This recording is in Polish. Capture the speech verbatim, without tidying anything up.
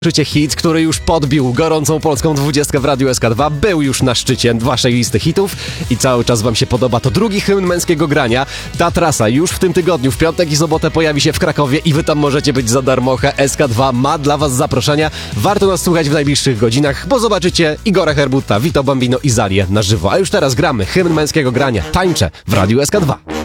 Życie hit, który już podbił gorącą polską dwudziestkę w Radiu S K dwa, był już na szczycie waszej listy hitów i cały czas wam się podoba. To drugi hymn męskiego grania. Ta trasa już w tym tygodniu, w piątek i sobotę pojawi się w Krakowie i wy tam możecie być za darmochę. S K dwa ma dla was zaproszenia. Warto nas słuchać w najbliższych godzinach, bo zobaczycie Igora Herbutta, Vito Bambino i Zalię na żywo. A już teraz gramy hymn męskiego grania. Tańczę w Radiu S K dwa.